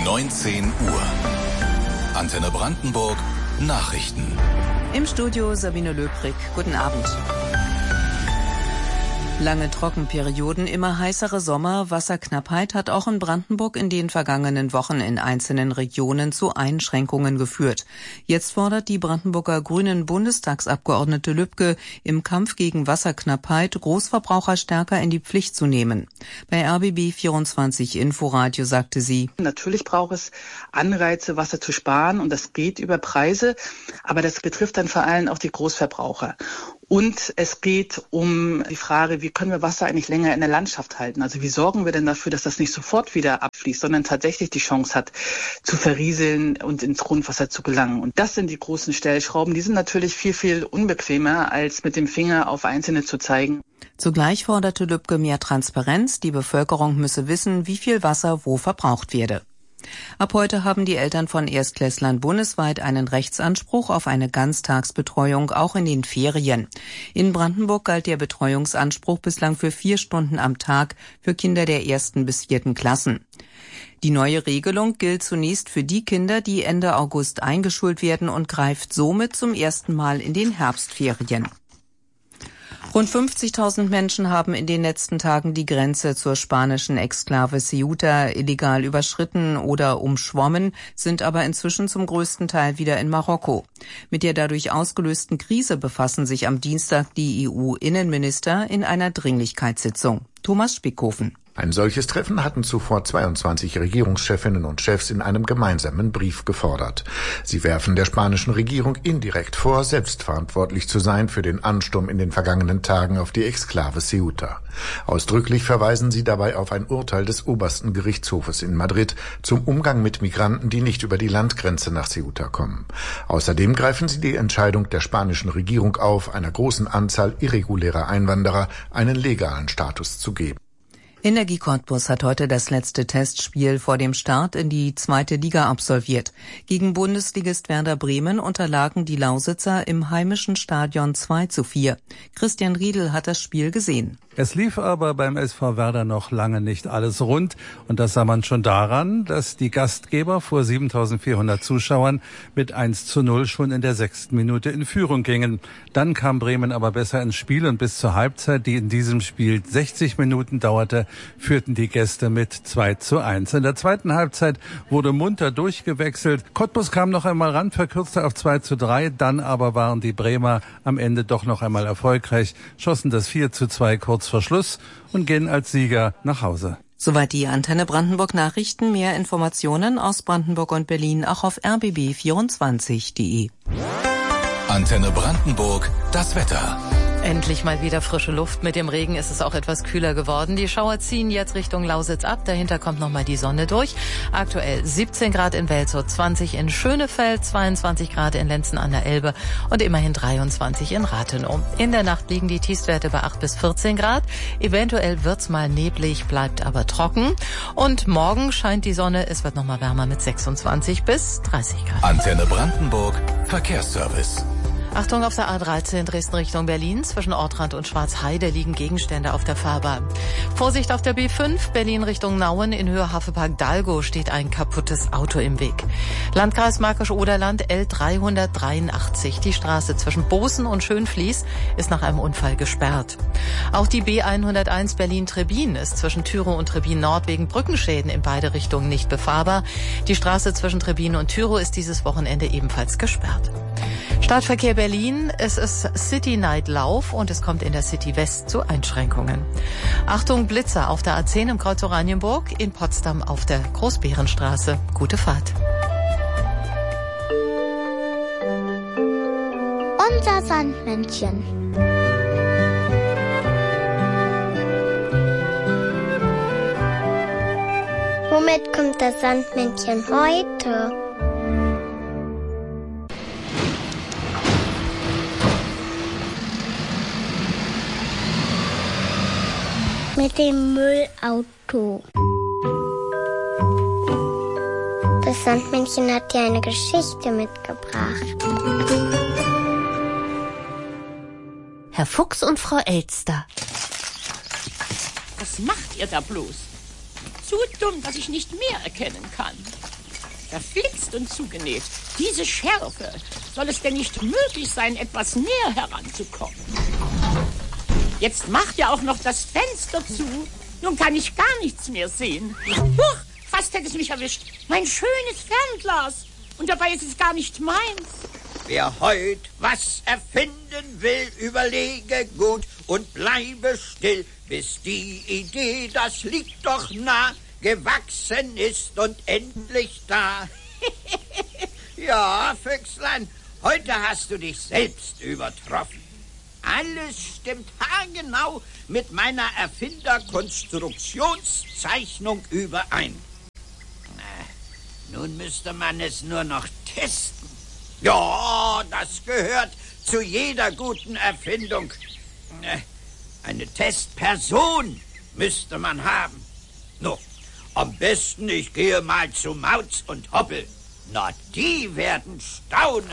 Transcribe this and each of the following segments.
19 Uhr. Antenne Brandenburg, Nachrichten. Im Studio Sabine Löbrig. Guten Abend. Lange Trockenperioden, immer heißere Sommer, Wasserknappheit hat auch in Brandenburg in den vergangenen Wochen in einzelnen Regionen zu Einschränkungen geführt. Jetzt fordert die Brandenburger Grünen Bundestagsabgeordnete Lübke, im Kampf gegen Wasserknappheit Großverbraucher stärker in die Pflicht zu nehmen. Bei RBB 24 Inforadio sagte sie: Natürlich braucht es Anreize, Wasser zu sparen, und das geht über Preise, aber das betrifft dann vor allem auch die Großverbraucher. Und es geht um die Frage, wie können wir Wasser eigentlich länger in der Landschaft halten? Also wie sorgen wir denn dafür, dass das nicht sofort wieder abfließt, sondern tatsächlich die Chance hat, zu verrieseln und ins Grundwasser zu gelangen. Und das sind die großen Stellschrauben. Die sind natürlich viel, viel unbequemer, als mit dem Finger auf Einzelne zu zeigen. Zugleich forderte Lübke mehr Transparenz. Die Bevölkerung müsse wissen, wie viel Wasser wo verbraucht werde. Ab heute haben die Eltern von Erstklässlern bundesweit einen Rechtsanspruch auf eine Ganztagsbetreuung, auch in den Ferien. In Brandenburg galt der Betreuungsanspruch bislang für 4 Stunden am Tag für Kinder der 1. bis 4. Klassen. Die neue Regelung gilt zunächst für die Kinder, die Ende August eingeschult werden, und greift somit zum ersten Mal in den Herbstferien. Rund 50.000 Menschen haben in den letzten Tagen die Grenze zur spanischen Exklave Ceuta illegal überschritten oder umschwommen, sind aber inzwischen zum größten Teil wieder in Marokko. Mit der dadurch ausgelösten Krise befassen sich am Dienstag die EU-Innenminister in einer Dringlichkeitssitzung. Thomas Spickhofen. Ein solches Treffen hatten zuvor 22 Regierungschefinnen und Chefs in einem gemeinsamen Brief gefordert. Sie werfen der spanischen Regierung indirekt vor, selbstverantwortlich zu sein für den Ansturm in den vergangenen Tagen auf die Exklave Ceuta. Ausdrücklich verweisen sie dabei auf ein Urteil des obersten Gerichtshofes in Madrid zum Umgang mit Migranten, die nicht über die Landgrenze nach Ceuta kommen. Außerdem greifen sie die Entscheidung der spanischen Regierung auf, einer großen Anzahl irregulärer Einwanderer einen legalen Status zu geben. Energie Cottbus hat heute das letzte Testspiel vor dem Start in die 2. Liga absolviert. Gegen Bundesligist Werder Bremen unterlagen die Lausitzer im heimischen Stadion 2:4. Christian Riedel hat das Spiel gesehen. Es lief aber beim SV Werder noch lange nicht alles rund, und das sah man schon daran, dass die Gastgeber vor 7.400 Zuschauern mit 1:0 schon in der 6. Minute in Führung gingen. Dann kam Bremen aber besser ins Spiel, und bis zur Halbzeit, die in diesem Spiel 60 Minuten dauerte, führten die Gäste mit 2:1. In der zweiten Halbzeit wurde munter durchgewechselt. Cottbus kam noch einmal ran, verkürzte auf 2:3, dann aber waren die Bremer am Ende doch noch einmal erfolgreich, schossen das 4:2 kurz vor Schluss und gehen als Sieger nach Hause. Soweit die Antenne Brandenburg Nachrichten. Mehr Informationen aus Brandenburg und Berlin auch auf rbb24.de. Antenne Brandenburg, das Wetter. Endlich mal wieder frische Luft. Mit dem Regen ist es auch etwas kühler geworden. Die Schauer ziehen jetzt Richtung Lausitz ab. Dahinter kommt nochmal die Sonne durch. Aktuell 17 Grad in Welzow, 20 in Schönefeld, 22 Grad in Lenzen an der Elbe und immerhin 23 in Rathenow. In der Nacht liegen die Tiefstwerte bei 8 bis 14 Grad. Eventuell wird's mal neblig, bleibt aber trocken. Und morgen scheint die Sonne. Es wird nochmal wärmer mit 26 bis 30 Grad. Antenne Brandenburg, Verkehrsservice. Achtung, auf der A13 Dresden Richtung Berlin. Zwischen Ortrand und Schwarzheide liegen Gegenstände auf der Fahrbahn. Vorsicht auf der B5 Berlin Richtung Nauen. In Höhe Hafepark-Dalgo steht ein kaputtes Auto im Weg. Landkreis Märkisch-Oderland L383. Die Straße zwischen Bosen und Schönfließ ist nach einem Unfall gesperrt. Auch die B101 Berlin-Trebin ist zwischen Tyrow und Trebin Nord wegen Brückenschäden in beide Richtungen nicht befahrbar. Die Straße zwischen Trebin und Tyrow ist dieses Wochenende ebenfalls gesperrt. Stadtverkehr Berlin, es ist City Night Lauf und es kommt in der City West zu Einschränkungen. Achtung, Blitzer auf der A10 im Kreuz Oranienburg, in Potsdam auf der Großbärenstraße. Gute Fahrt. Unser Sandmännchen. Womit kommt das Sandmännchen heute? Mit dem Müllauto. Das Sandmännchen hat dir eine Geschichte mitgebracht. Herr Fuchs und Frau Elster. Was macht ihr da bloß? Zu dumm, dass ich nicht mehr erkennen kann. verflixt und zugenäht. Diese Schärfe. Soll es denn nicht möglich sein, etwas näher heranzukommen? Jetzt macht ja auch noch das Fenster zu. Nun kann ich gar nichts mehr sehen. Huch, fast hätte es mich erwischt. Mein schönes Fernglas. Und dabei ist es gar nicht meins. Wer heut was erfinden will, überlege gut und bleibe still, bis die Idee, das liegt doch nah, gewachsen ist und endlich da. Ja, Füchslein, heute hast du dich selbst übertroffen. Alles stimmt haargenau mit meiner Erfinderkonstruktionszeichnung überein. Nun müsste man es nur noch testen. Ja, das gehört zu jeder guten Erfindung. Eine Testperson müsste man haben. No, am besten ich gehe mal zu Mauz und Hoppel. Na, die werden staunen.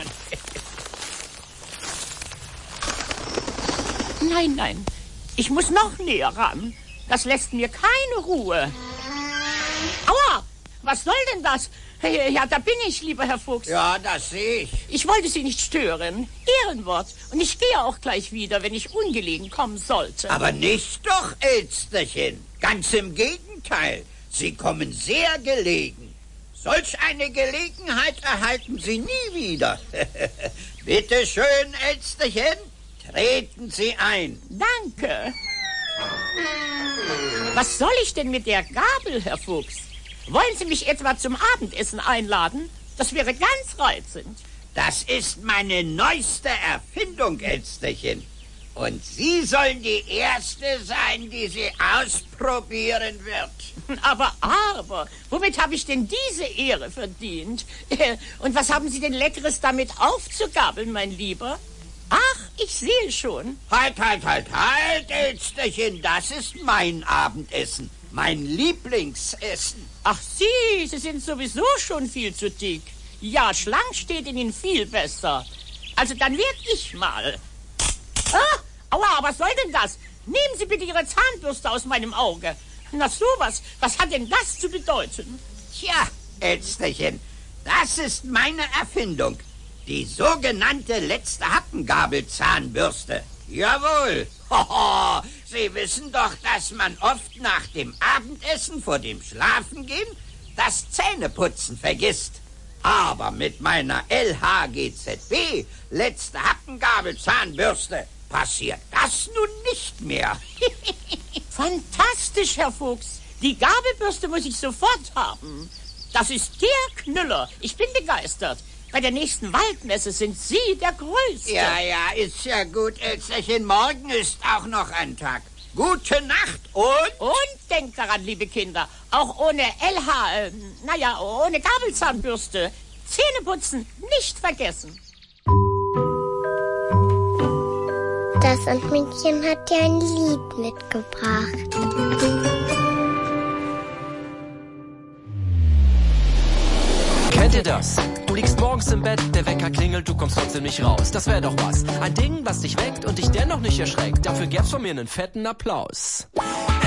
Nein, nein, ich muss noch näher ran. Das lässt mir keine Ruhe. Aua, was soll denn das? Ja, da bin ich, lieber Herr Fuchs. Ja, das sehe ich. Ich wollte Sie nicht stören. Ehrenwort. Und ich gehe auch gleich wieder, wenn ich ungelegen kommen sollte. Aber nicht doch, Elsterchen. Ganz im Gegenteil. Sie kommen sehr gelegen. Solch eine Gelegenheit erhalten Sie nie wieder. Bitte schön, Elsterchen. Treten Sie ein. Danke. Was soll ich denn mit der Gabel, Herr Fuchs? Wollen Sie mich etwa zum Abendessen einladen? Das wäre ganz reizend. Das ist meine neueste Erfindung, Elsterchen. Und Sie sollen die Erste sein, die sie ausprobieren wird. Aber, womit habe ich denn diese Ehre verdient? Und was haben Sie denn Leckeres damit aufzugabeln, mein Lieber? Ach, ich sehe schon. Halt, Elsterchen, das ist mein Abendessen. Mein Lieblingsessen. Ach, Sie sind sowieso schon viel zu dick. Ja, schlank steht Ihnen viel besser. Also dann werd ich mal. Ah, aua, was soll denn das? Nehmen Sie bitte Ihre Zahnbürste aus meinem Auge. Na sowas, was hat denn das zu bedeuten? Tja, Elsterchen, das ist meine Erfindung. Die sogenannte letzte Happengabelzahnbürste. Jawohl. Hoho, Sie wissen doch, dass man oft nach dem Abendessen vor dem Schlafengehen das Zähneputzen vergisst. Aber mit meiner LHGZB, letzte Happengabelzahnbürste, passiert das nun nicht mehr. Fantastisch, Herr Fuchs. Die Gabelbürste muss ich sofort haben. Das ist der Knüller. Ich bin begeistert. Bei der nächsten Waldmesse sind Sie der Größte. Ja, ist ja gut, Elsterchen. Morgen ist auch noch ein Tag. Gute Nacht und... Und denkt daran, liebe Kinder, auch ohne ohne Gabelzahnbürste. Zähneputzen nicht vergessen. Das Sandmännchen hat dir ein Lied mitgebracht. Kennt ihr das? Du liegst morgens im Bett, der Wecker klingelt, du kommst trotzdem nicht raus. Das wäre doch was. Ein Ding, was dich weckt und dich dennoch nicht erschreckt. Dafür gäb's von mir einen fetten Applaus.